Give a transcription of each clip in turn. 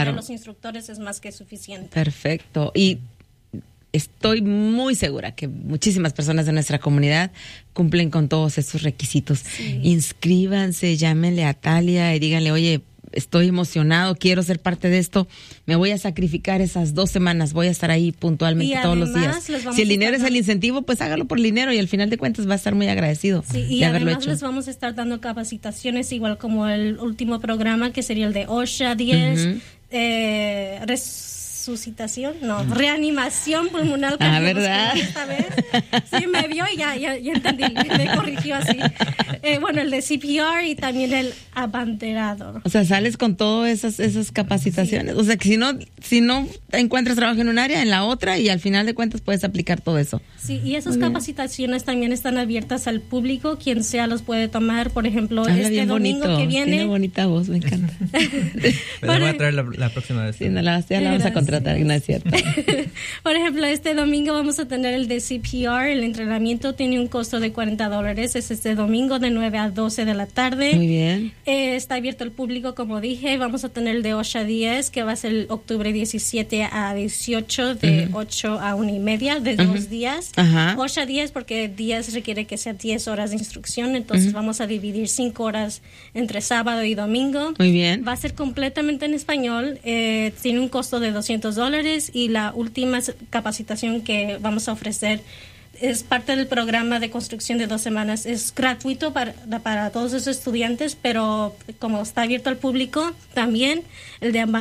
Claro. de los instructores es más que suficiente. Perfecto. Y estoy muy segura que muchísimas personas de nuestra comunidad cumplen con todos estos requisitos. Sí. Inscríbanse, llámenle a Talia y díganle, oye, estoy emocionado, quiero ser parte de esto, me voy a sacrificar esas 2 semanas, voy a estar ahí puntualmente todos los días. Si el dinero es el incentivo, pues hágalo por el dinero y al final de cuentas va a estar muy agradecido de haberlo hecho. Les vamos a estar dando capacitaciones igual como el último programa que sería el de OSHA 10, resucitación, reanimación pulmonar ¿verdad? Esta vez sí me vio y ya entendí, me corrigió así. El de CPR y también el abanderado. O sea, sales con todas esas capacitaciones. Sí. O sea, que si no encuentras trabajo en un área, en la otra, y al final de cuentas puedes aplicar todo eso. Sí, y esas capacitaciones también están abiertas al público, quien sea los puede tomar. Por ejemplo, habla este domingo bonito. Que viene. Tiene bonita voz, me encanta. Me la voy a traer la próxima vez. Sí, ya la vamos a contratar, no es cierto. Por ejemplo, este domingo vamos a tener el de CPR. El entrenamiento tiene un costo de $40. Es este domingo de 9 a 12 de la tarde. Muy bien. Está abierto al público, como dije. Vamos a tener el de OSHA 10, que va a ser octubre 17 a 18, de 8 a 1:30, de 2 días. OSHA 10, porque 10 requiere que sea 10 horas de instrucción. Entonces vamos a dividir 5 horas entre sábado y domingo. Muy bien. Va a ser completamente en español. Tiene un costo de $200 y la última capacitación que vamos a ofrecer es parte del programa de construcción de 2 semanas. Es gratuito para todos esos estudiantes, pero como está abierto al público, también el de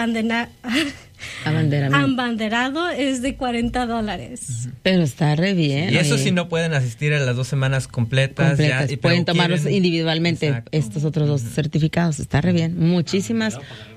abanderado es de $40. Pero está re bien. Y eso sí no pueden asistir a las 2 semanas completas. Ya, pueden tomarlos individualmente. Exacto. Estos otros 2 certificados. Está re bien. Muchísimas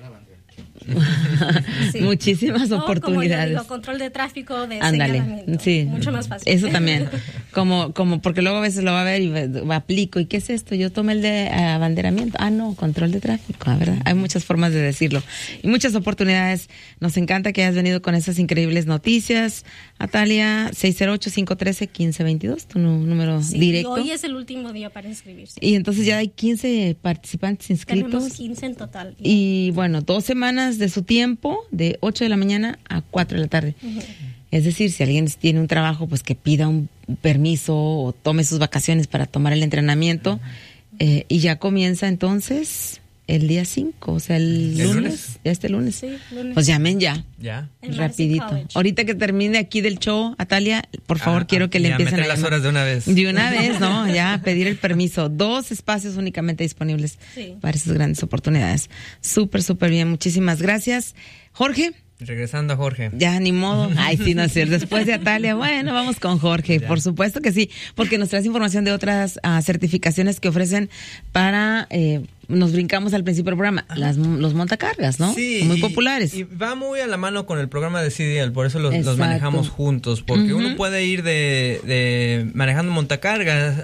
muchísimas oportunidades. Como yo digo, control de tráfico, de señalamiento. Sí. Mucho más fácil. Eso también. como porque luego a veces lo va a ver y aplico. ¿Y qué es esto? Yo tomé el de abanderamiento. No, control de tráfico, ¿verdad? Hay muchas formas de decirlo. Y muchas oportunidades. Nos encanta que hayas venido con esas increíbles noticias. Atalia, 608-513-1522, tu número directo. Y hoy es el último día para inscribirse. Y entonces ya hay 15 participantes inscritos. Tenemos 15 en total. Y 2 semanas de su tiempo, de 8 de la mañana a 4 de la tarde. Es decir, si alguien tiene un trabajo, pues que pida un permiso o tome sus vacaciones para tomar el entrenamiento. Y ya comienza entonces el día 5, o sea, el lunes. Ya este lunes. Sí, lunes. Pues llamen ya. Rapidito. Ahorita que termine aquí del show, Atalia, por favor, quiero que le empiecen a las horas de una vez. De una vez, ¿no? Ya, pedir el permiso. 2 espacios únicamente disponibles para esas grandes oportunidades. Súper, súper bien. Muchísimas gracias. Jorge. Regresando a Jorge. Ya, ni modo. Ay, sí, no es cierto. Después de Atalia, bueno, vamos con Jorge. Por supuesto que sí, porque nos traes información de otras certificaciones que ofrecen para... nos brincamos al principio del programa, los montacargas, ¿no? Sí. Son muy populares. Y va muy a la mano con el programa de CDL, por eso los manejamos juntos, porque uno puede ir de manejando montacargas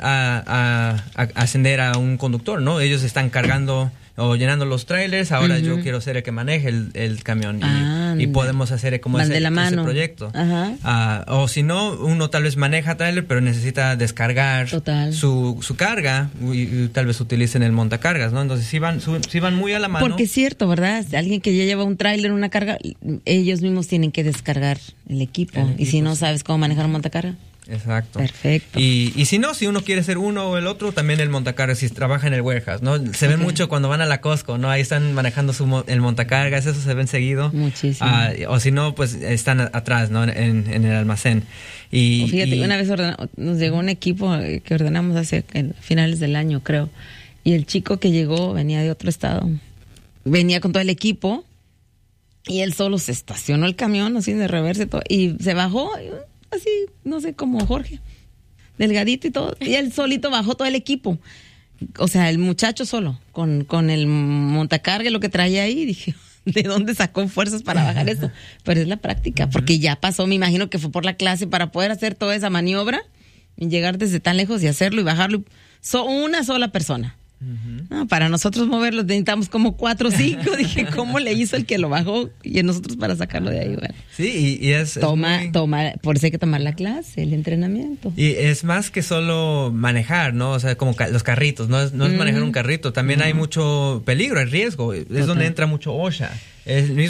a ascender a un conductor, ¿no? Ellos están cargando o llenando los trailers, ahora yo quiero ser el que maneje el camión y podemos hacer como ese proyecto. O si no, uno tal vez maneja trailer, pero necesita descargar su carga y tal vez utilicen el montacargas, ¿no? Entonces sí van muy a la mano. Porque es cierto, ¿verdad? Alguien que ya lleva un trailer, una carga, ellos mismos tienen que descargar el equipo. Y si no sabes cómo manejar un montacarga. Exacto. Perfecto. Y si no, si uno quiere ser uno o el otro, también el montacargas, si trabaja en el warehouse, ¿no? Se ven mucho cuando van a la Costco, ¿no? Ahí están manejando el montacargas, eso se ven seguido. Muchísimo. O si no, pues están atrás, ¿no? En el almacén. Fíjate, una vez nos llegó un equipo que ordenamos hace finales del año, creo. Y el chico que llegó venía de otro estado. Venía con todo el equipo y él solo se estacionó el camión así de reversa y todo, y se bajó así, no sé, como Jorge, delgadito y todo, y él solito bajó todo el equipo. O sea, el muchacho solo, con el montacarga, lo que traía ahí, dije, ¿de dónde sacó fuerzas para bajar esto? Pero es la práctica, porque ya pasó, me imagino que fue por la clase para poder hacer toda esa maniobra y llegar desde tan lejos y hacerlo y bajarlo. Una sola persona. No, para nosotros moverlo necesitamos como 4 o 5. Dije, ¿cómo le hizo el que lo bajó? Y nosotros para sacarlo de ahí, bueno. Sí, y es por eso hay que tomar la clase, el entrenamiento. Y es más que solo manejar, ¿no? O sea, como los carritos, no es manejar un carrito. También hay mucho peligro, hay riesgo. Es donde entra mucho OSHA. El mismo